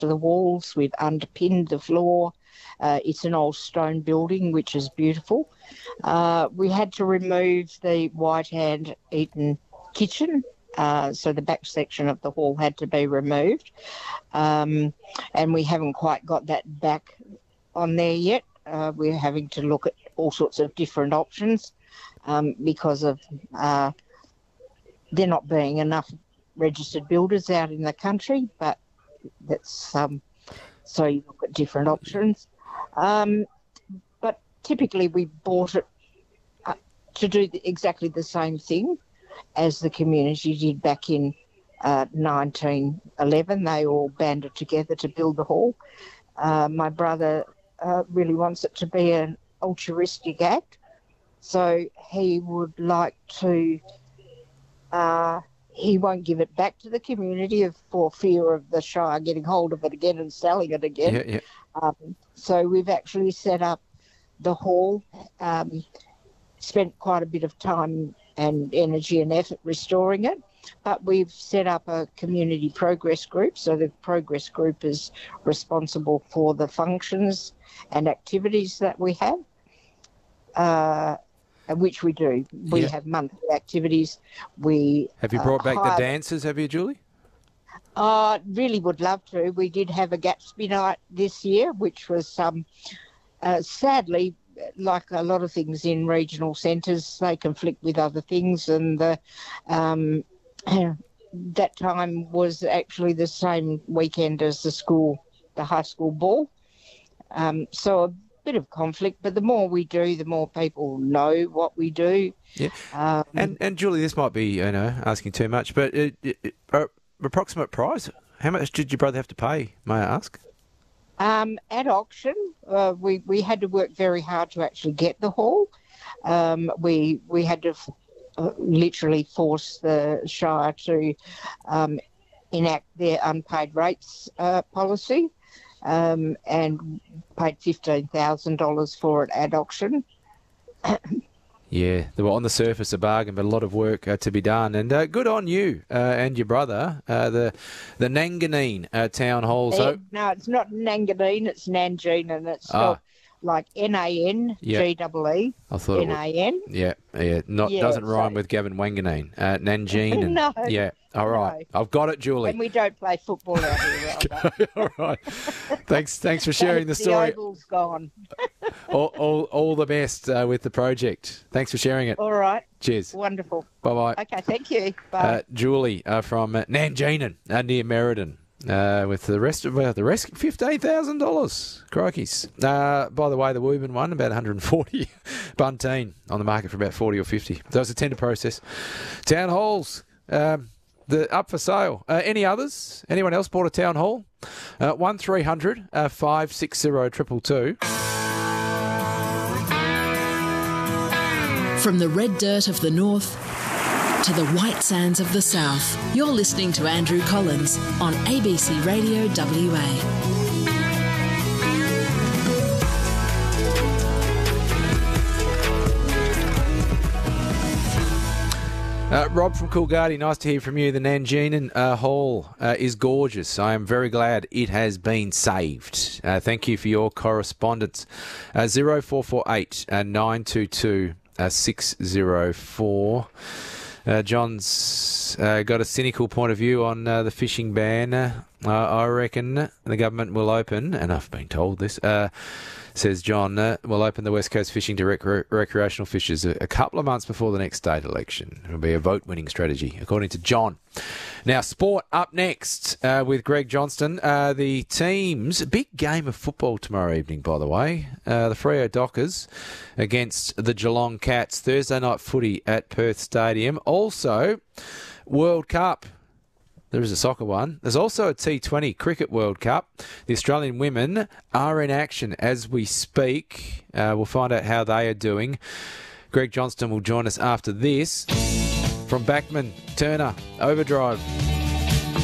to the walls. We've underpinned the floor. It's an old stone building, which is beautiful. We had to remove the White Hand Eaton kitchen, so the back section of the hall had to be removed. And we haven't quite got that back on there yet. We're having to look at all sorts of different options because of there not being enough registered builders out in the country, but that's so you look at different options. But typically we bought it to do exactly the same thing as the community did back in 1911. They all banded together to build the hall. My brother really wants it to be an altruistic act, so he would like to he won't give it back to the community for fear of the Shire getting hold of it again and selling it again. So we've actually set up the hall, spent quite a bit of time and energy and effort restoring it, but we've set up a community progress group. So the progress group is responsible for the functions and activities that we have. Which we do. We have monthly activities. Have you brought back the dancers, have you, Julie? Really would love to. We did have a Gatsby night this year, which was sadly, like a lot of things in regional centres, they conflict with other things, and that time was actually the same weekend as the high school ball. So a bit of conflict, but the more we do, the more people know what we do. Yeah. And Julie, this might be asking too much, but approximate price, how much did your brother have to pay, may I ask? At auction, we had to work very hard to actually get the hall. We had to literally force the Shire to enact their unpaid rates policy. And paid $15,000 for it at auction. Yeah, they were on the surface a bargain, but a lot of work to be done. And good on you and your brother, the Nanganeen Town Hall. No, it's not Nanganeen, it's Nangeen, and it's spelled like N-A-N-G-E-E. I thought N-A-N. Doesn't rhyme with Gavin Wanganeen. Nangeen. No. Yeah. All right. No. I've got it, Julie. And we don't play football out here. All right. Thanks for sharing the story. The oval's gone. all the best with the project. Thanks for sharing it. All right. Cheers. Wonderful. Bye-bye. Okay, thank you. Bye. Julie from Nangeenan near Merredin. With the rest $15,000. Crikeys. By the way, the Woburn one, about 140. Bunteen on the market for about 40 or 50. So it's a tender process. Town halls, up for sale. Any others? Anyone else bought a town hall? 1300 560 222. From the red dirt of the north to the white sands of the south, you're listening to Andrew Collins on ABC Radio WA. Rob from Coolgardie, nice to hear from you. The Nangeenan Hall is gorgeous. I am very glad it has been saved. Thank you for your correspondence. 0448 922 604. John's got a cynical point of view on the fishing ban. I reckon the government will open, and I've been told this, says John, will open the West Coast fishing to recreational fishers a couple of months before the next state election. It will be a vote-winning strategy, according to John. Now, sport up next with Greg Johnston. The teams, big game of football tomorrow evening, by the way. The Freo Dockers against the Geelong Cats. Thursday night footy at Perth Stadium. Also, World Cup. There is a soccer one. There's also a T20 Cricket World Cup. The Australian women are in action as we speak. We'll find out how they are doing. Greg Johnston will join us after this. From Bachman, Turner, Overdrive.